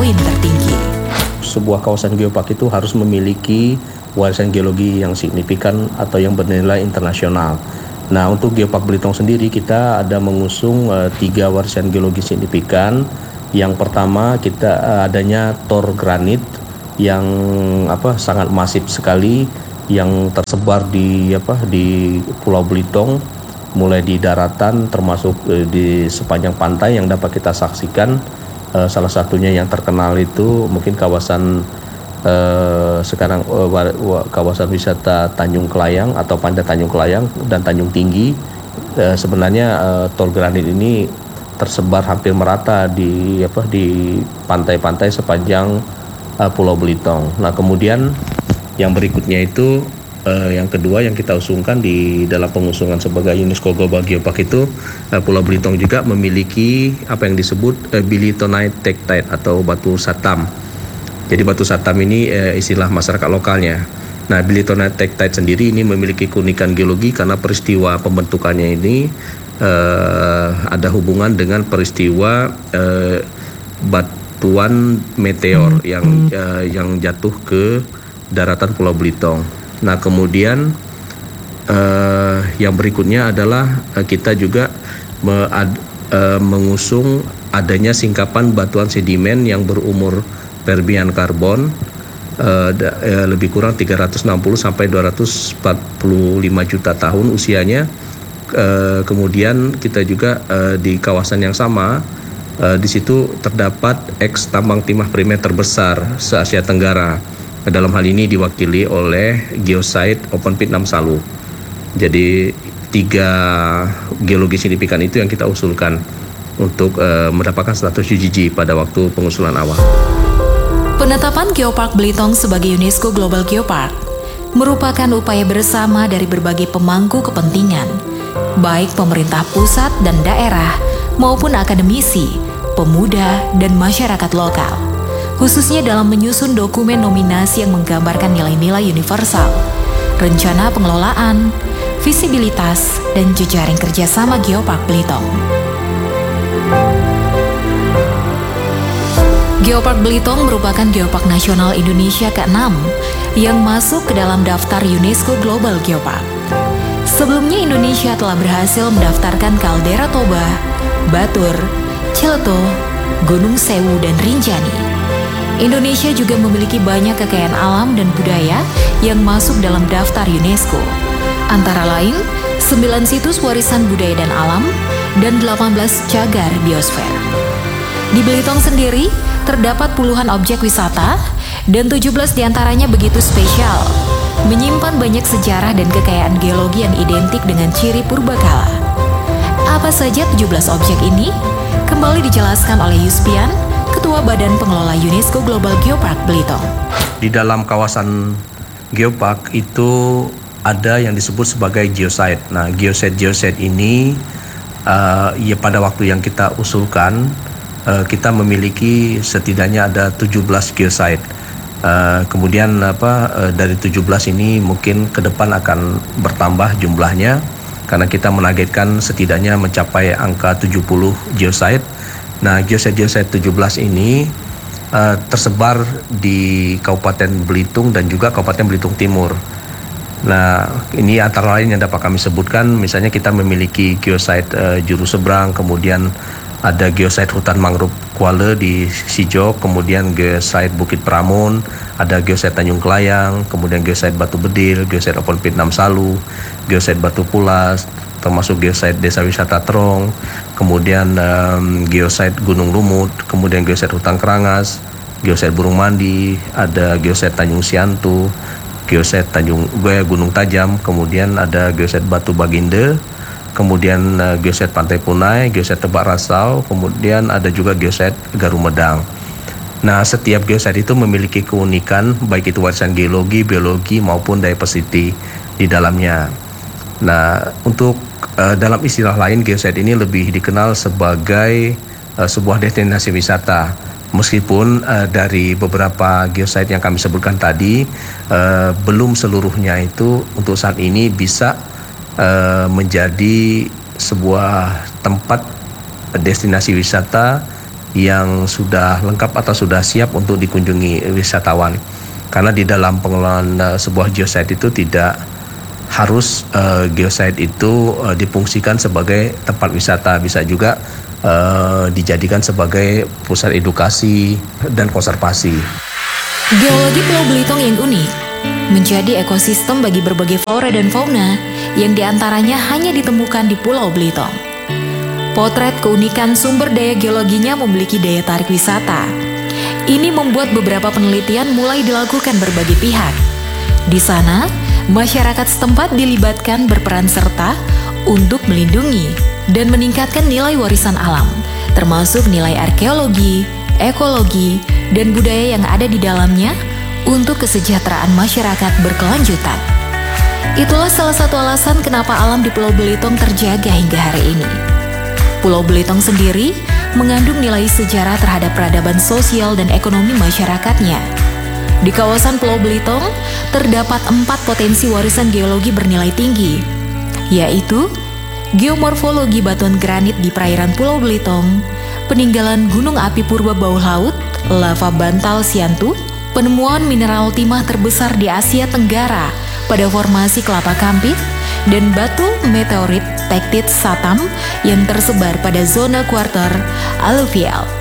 poin tertinggi. Sebuah kawasan geopark itu harus memiliki warisan geologi yang signifikan atau yang bernilai internasional. Nah, untuk Geopark Belitung sendiri kita ada mengusung 3 warisan geologi signifikan. Yang pertama kita adanya tor granit yang sangat masif sekali yang tersebar di Pulau Belitung, mulai di daratan termasuk di sepanjang pantai yang dapat kita saksikan. Salah satunya yang terkenal itu mungkin kawasan sekarang kawasan wisata Tanjung Kelayang atau Pantai Tanjung Kelayang dan Tanjung Tinggi. Sebenarnya tor granit ini tersebar hampir merata di pantai-pantai sepanjang Pulau Belitung. Nah, kemudian yang berikutnya itu yang kedua yang kita usungkan di dalam pengusungan sebagai UNESCO Global Geopark itu, Pulau Belitung juga memiliki apa yang disebut bilitonite tektite atau batu satam. Jadi batu satam ini istilah masyarakat lokalnya. Nah, bilitonite tektite sendiri ini memiliki keunikan geologi karena peristiwa pembentukannya ini ada hubungan dengan peristiwa batuan meteor yang jatuh ke daratan Pulau Belitung. Nah, kemudian yang berikutnya adalah kita juga mengusung adanya singkapan batuan sedimen yang berumur Permian karbon lebih kurang 360 sampai 245 juta tahun usianya. Kemudian kita juga di kawasan yang sama di situ terdapat eks tambang timah primer terbesar se-Asia Tenggara. Dalam hal ini diwakili oleh geosite open pit Namsalu. Jadi 3 geologi signifikan itu yang kita usulkan untuk mendapatkan status UGG pada waktu pengusulan awal. Penetapan Geopark Belitung sebagai UNESCO Global Geopark merupakan upaya bersama dari berbagai pemangku kepentingan, baik pemerintah pusat dan daerah maupun akademisi, pemuda, dan masyarakat lokal, khususnya dalam menyusun dokumen nominasi yang menggambarkan nilai-nilai universal, rencana pengelolaan, visibilitas, dan jejaring kerjasama Geopark Belitung. Geopark Belitung merupakan geopark nasional Indonesia ke-6 yang masuk ke dalam daftar UNESCO Global Geopark. Sebelumnya Indonesia telah berhasil mendaftarkan Kaldera Toba, Batur, Cileto, Gunung Sewu, dan Rinjani. Indonesia juga memiliki banyak kekayaan alam dan budaya yang masuk dalam daftar UNESCO. Antara lain, 9 situs warisan budaya dan alam, dan 18 cagar biosfer. Di Belitung sendiri, terdapat puluhan objek wisata, dan 17 diantaranya begitu spesial, menyimpan banyak sejarah dan kekayaan geologi yang identik dengan ciri purbakala. Apa saja 17 objek ini? Kembali dijelaskan oleh Yuspian, Ketua Badan Pengelola UNESCO Global Geopark Belitung. Di dalam kawasan geopark itu ada yang disebut sebagai geosite. Nah, geosite ini pada waktu yang kita usulkan, kita memiliki setidaknya ada 17 geosite. Kemudian dari 17 ini mungkin ke depan akan bertambah jumlahnya karena kita menargetkan setidaknya mencapai angka 70 geosite. Nah, geosite 17 ini tersebar di Kabupaten Belitung dan juga Kabupaten Belitung Timur. Nah, ini antara lain yang dapat kami sebutkan, misalnya kita memiliki geosite Juru Seberang, kemudian ada geosite hutan mangrove Kuala di Sijok, kemudian geosite Bukit Pramun, ada geosite Tanjung Kelayang, kemudian geosite Batu Bedil, geosite open pit Namsalu, geosite Batu Pulas, termasuk geosite Desa Wisata Terong, kemudian geosite Gunung Lumut, kemudian geosite Hutan Kerangas, geosite Burung Mandi, ada geosite Tanjung Siantu, geosite Gunung Tajam, kemudian ada geosite Batu Baginde, kemudian geosite Pantai Punai, geosite Tebak Rasau, kemudian ada juga geosite Garumedang. Nah, setiap geosite itu memiliki keunikan, baik itu warisan geologi, biologi, maupun diversity di dalamnya. Nah, untuk dalam istilah lain, geosite ini lebih dikenal sebagai sebuah destinasi wisata. Meskipun dari beberapa geosite yang kami sebutkan tadi, belum seluruhnya itu untuk saat ini bisa menjadi sebuah tempat destinasi wisata yang sudah lengkap atau sudah siap untuk dikunjungi wisatawan. Karena di dalam pengelolaan sebuah geosite itu tidak harus geosite itu difungsikan sebagai tempat wisata, bisa juga dijadikan sebagai pusat edukasi dan konservasi. Geologi Pulau Belitung yang unik menjadi ekosistem bagi berbagai flora dan fauna yang diantaranya hanya ditemukan di Pulau Belitung. Potret keunikan sumber daya geologinya memiliki daya tarik wisata. Ini membuat beberapa penelitian mulai dilakukan berbagai pihak. Di sana, masyarakat setempat dilibatkan berperan serta untuk melindungi dan meningkatkan nilai warisan alam, termasuk nilai arkeologi, ekologi, dan budaya yang ada di dalamnya untuk kesejahteraan masyarakat berkelanjutan. Itulah salah satu alasan kenapa alam di Pulau Belitung terjaga hingga hari ini. Pulau Belitung sendiri mengandung nilai sejarah terhadap peradaban sosial dan ekonomi masyarakatnya. Di kawasan Pulau Belitung, terdapat 4 potensi warisan geologi bernilai tinggi, yaitu geomorfologi batuan granit di perairan Pulau Belitung, peninggalan gunung api purba bawah laut, lava bantal Siantu, penemuan mineral timah terbesar di Asia Tenggara pada formasi Kelapa Kampit, dan batu meteorit tektit Satam yang tersebar pada zona kuarter aluvial.